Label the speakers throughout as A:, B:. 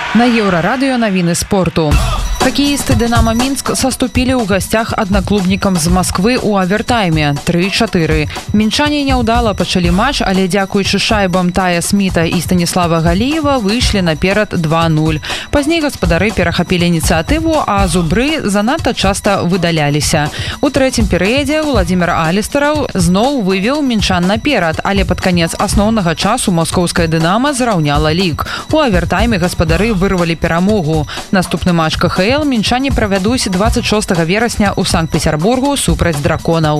A: На Еўрарадыё навіны спорту. Хоккеисты «Динамо Минск» соступили у гостях одноклубникам з Москвы у овертайме 3-4. Минчане няўдала пачалі матч, але дзякуючы шайбам Тая Смита и Станислава Галиева вышли наперад 2-0. Пазней гаспадары перахапілі ініцыятыву, а зубры занадта часта выдаляліся. У трэцім перыядзе Владимир Алістараў зноў вывел минчан наперад, але пад канец асноўнага часу маскоўская «Динамо» зраўняла лік. У овертайме гаспадары вырвалі перамогу. Наступны матч КХЛ мінчане правядуць 26 верасня ў Санкт-Петербургу супраць драконаў.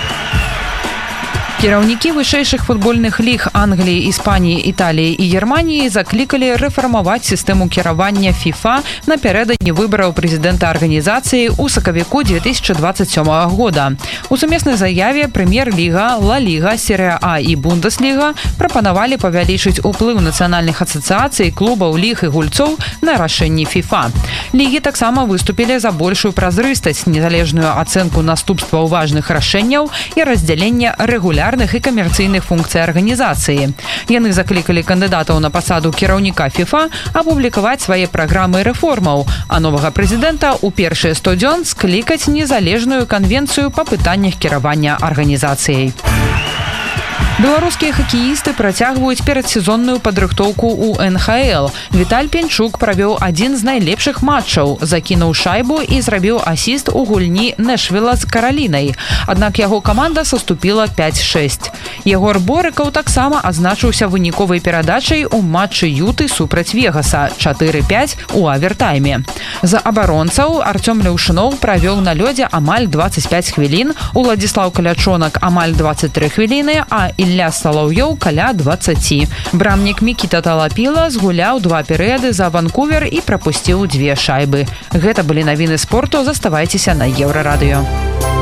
A: Кіраўнікі вышэйшых футбольных ліг Англіі, Іспаніі, Італіі і Германіі заклікалі рэфармаваць сістэму кіравання FIFA напярэдадні выбараў прэзідэнта арганізацыі ў сакавіку 2027 года. У сумеснай заяве Прэм'ер-ліга, Ла-ліга, Серыя А і Бундесліга прапанавалі павялічыць уплыў нацыянальных асацыяцый, клубаў, ліг і гульцоў на рашэнні FIFA. Лігі таксама выступілі за большую празрыстасць, незалежную ацэнку наступстваў важных рашэнняў і раздзялення рэгулярных і камерцыйных функцый арганізацыі. Яны заклікалі кандыдатаў на пасаду кіраўніка FIFA апублікаваць свае праграмы рэформаў, а новага прэзідэнта ў першыя 100 дзён склікаць незалежную канвенцыю па пытаннях кіравання арганізацыяй. Беларускія хакеісты працягваюць перадсезонную падрыхтоўку ў НХЛ. Віталь Пенчук правёў адзін з найлепшых матчаў, закінуў шайбу і зрабіў асіст у гульні Нэшвіла з Каралінай. Аднак яго каманда саступіла 5-6. Егор Борыкаў таксама адзначыўся выніковай перадачай у матчы Юты супраць Вегаса 4-5 у авертайме. За абаронцаў Артём Ляўшыноў правёў на лёдзе амаль 25 хвілін, Уладзіслаў Калячонак амаль 23 хвіліны, а Ілля Салаўёў каля 20. Брамнік Мікіта Талапіла згуляў 2 перыяды за Ванкувер і прапусціў 2 шайбы. Гэта былі навіны спорту, заставайцеся на Еўрарадыё.